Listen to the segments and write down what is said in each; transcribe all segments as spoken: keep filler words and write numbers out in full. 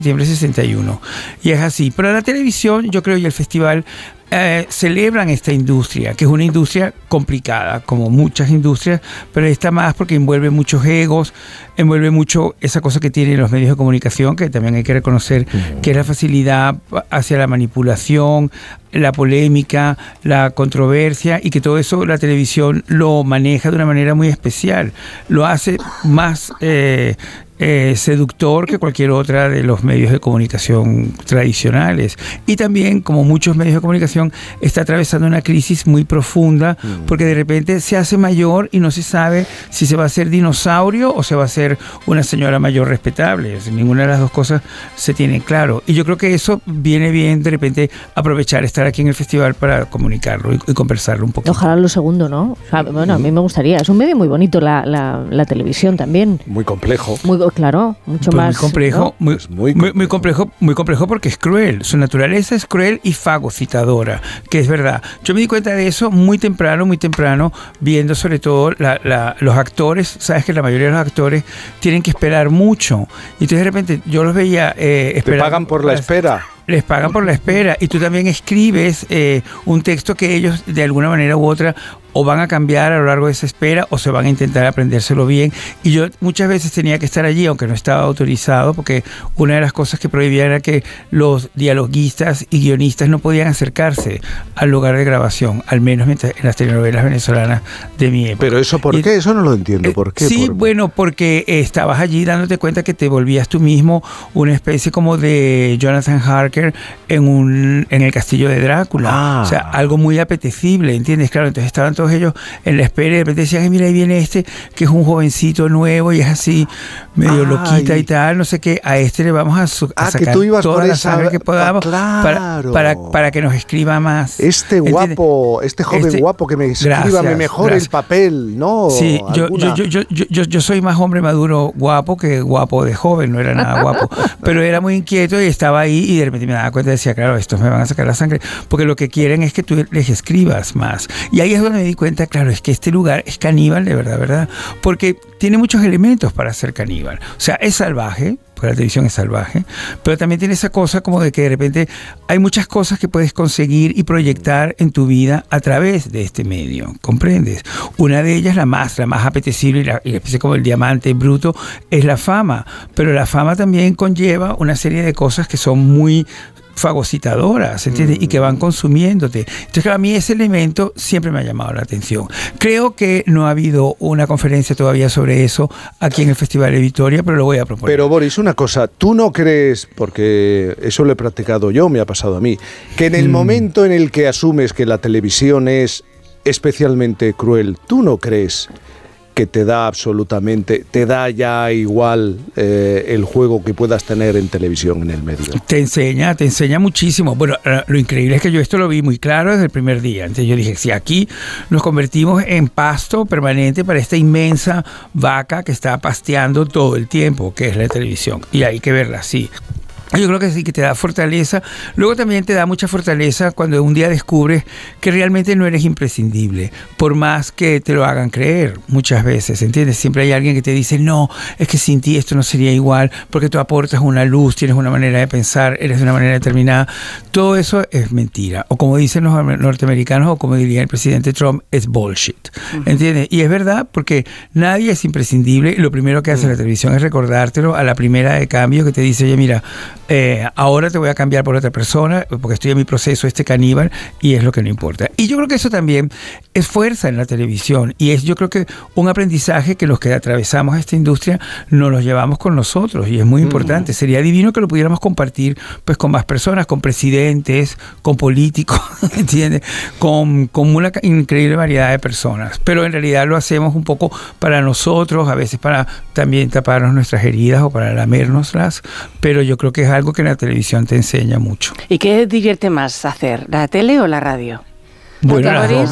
septiembre del sesenta y uno. Y es así. Pero la televisión, yo creo, y el festival eh, celebran esta industria, que es una industria complicada, como muchas industrias, pero esta más porque envuelve muchos egos, envuelve mucho esa cosa que tienen los medios de comunicación, que también hay que reconocer, uh-huh. que es la facilidad hacia la manipulación, la polémica, la controversia, y que todo eso la televisión lo maneja de una manera muy especial. Lo hace más eh, eh, seductor que cualquier otra de los medios de comunicación tradicionales. Y también, como muchos medios de comunicación, está atravesando una crisis muy profunda, mm. porque de repente se hace mayor y no se sabe si se va a hacer dinosaurio o se va a hacer una señora mayor respetable. Ninguna de las dos cosas se tiene claro. Y yo creo que eso viene bien, de repente, aprovechar estar aquí en el festival para comunicarlo y, y conversarlo un poquito. Ojalá lo segundo, ¿no? O sea, bueno, a mí me gustaría. Es un medio muy bonito la, la, la televisión también. Muy complejo. Muy, claro, mucho pues más. Muy complejo, ¿no? muy, muy, complejo. Muy, muy complejo, muy complejo porque es cruel. Su naturaleza es cruel y fagocitadora, que es verdad. Yo me di cuenta de eso muy temprano, muy temprano, viendo sobre todo la, la, los actores. Sabes que la mayoría de los actores tienen que esperar mucho. Y entonces de repente yo los veía eh, esperando. ¿Te pagan por la espera? Les pagan por la espera, y tú también escribes eh, un texto que ellos de alguna manera u otra o van a cambiar a lo largo de esa espera o se van a intentar aprendérselo bien. Y yo muchas veces tenía que estar allí, aunque no estaba autorizado, porque una de las cosas que prohibía era que los dialoguistas y guionistas no podían acercarse al lugar de grabación, al menos mientras, en las telenovelas venezolanas de mi época. ¿Pero eso por y, qué? Eso no lo entiendo. ¿Por qué? Sí, por... bueno, porque eh, estabas allí dándote cuenta que te volvías tú mismo una especie como de Jonathan Harker en, un, en el castillo de Drácula. Ah. O sea, algo muy apetecible, ¿entiendes? Claro, entonces estaban todos ellos en la espera y de repente decían, mira, ahí viene este que es un jovencito nuevo y es así medio Ay. loquita y tal, no sé qué, a este le vamos a, su, a ah, sacar que tú ibas toda por la esa... sangre que podamos claro. para, para, para que nos escriba más. Este ¿entiendes? guapo, este joven este, guapo que me escriba gracias, mejor gracias. el papel, ¿no? Sí, yo, yo, yo, yo, yo, yo soy más hombre maduro guapo que guapo de joven, no era nada guapo, pero era muy inquieto y estaba ahí y de repente me daba cuenta y decía, claro, estos me van a sacar la sangre, porque lo que quieren es que tú les escribas más. Y ahí es donde me di cuenta, claro, es que este lugar es caníbal de verdad, ¿verdad? Porque tiene muchos elementos para ser caníbal. O sea, es salvaje, porque la televisión es salvaje, pero también tiene esa cosa como de que de repente hay muchas cosas que puedes conseguir y proyectar en tu vida a través de este medio, ¿comprendes? Una de ellas, la más, la más apetecible y la, y especie como el diamante bruto, es la fama, pero la fama también conlleva una serie de cosas que son muy fagocitadoras, ¿entiendes? Mm. Y que van consumiéndote. Entonces, claro, a mí ese elemento siempre me ha llamado la atención. Creo que no ha habido una conferencia todavía sobre eso aquí en el Festival de Vitoria, pero lo voy a proponer. Pero, Boris, una cosa, ¿tú no crees, porque eso lo he practicado yo, me ha pasado a mí, que en el mm. momento en el que asumes que la televisión es especialmente cruel, ¿tú no crees que te da absolutamente, te da ya igual eh, el juego que puedas tener en televisión, en el medio? Te enseña, te enseña muchísimo. Bueno, lo increíble es que yo esto lo vi muy claro desde el primer día. Entonces yo dije, si aquí nos convertimos en pasto permanente para esta inmensa vaca que está pasteando todo el tiempo, que es la televisión, y hay que verla así. Yo creo que sí, que te da fortaleza. Luego también te da mucha fortaleza cuando un día descubres que realmente no eres imprescindible, por más que te lo hagan creer muchas veces, ¿entiendes? Siempre hay alguien que te dice, no, es que sin ti esto no sería igual, porque tú aportas una luz, tienes una manera de pensar, eres de una manera determinada. Todo eso es mentira. O como dicen los norteamericanos, o como diría el presidente Trump, es bullshit, ¿entiendes? Y es verdad, porque nadie es imprescindible. Lo primero que hace la televisión es recordártelo a la primera de cambio, que te dice, oye, mira, Eh, ahora te voy a cambiar por otra persona porque estoy en mi proceso este caníbal y es lo que no importa. Y yo creo que eso también es fuerza en la televisión y es yo creo que un aprendizaje que los que atravesamos esta industria nos los llevamos con nosotros y es muy importante. Mm. Sería divino que lo pudiéramos compartir pues con más personas, con presidentes, con políticos, ¿entiendes? Con, con una increíble variedad de personas. Pero en realidad lo hacemos un poco para nosotros, a veces para también taparnos nuestras heridas o para lamérnoslas, pero yo creo que es algo algo que en la televisión te enseña mucho. ¿Y qué divierte más hacer, la tele o la radio? Bueno, las dos,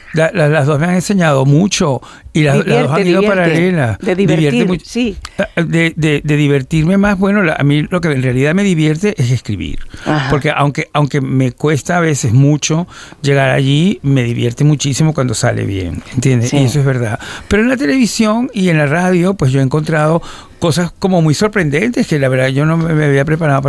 La, la, las dos me han enseñado mucho y las, Divierte, las dos han ido divierte. paralelas. De divertir, Divierte mucho. sí. De, de, de divertirme más, bueno, la, a mí lo que en realidad me divierte es escribir. Ajá. Porque aunque, aunque me cuesta a veces mucho llegar allí, me divierte muchísimo cuando sale bien, ¿entiendes? Sí. Y eso es verdad. Pero en la televisión y en la radio, pues yo he encontrado cosas como muy sorprendentes que la verdad yo no me había preparado para